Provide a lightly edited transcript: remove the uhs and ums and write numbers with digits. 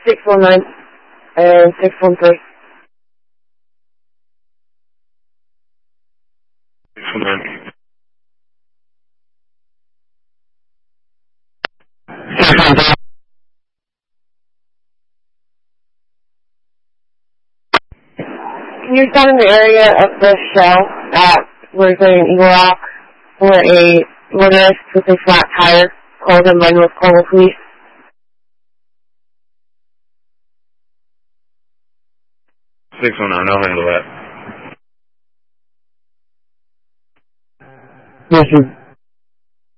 619 and 613. 619. 613. Can you stand in the area of the shell at where there's an Eagle Rock where a motorist with a flat tire called in line with Cornwall Police? I'll handle that. Yes, sir.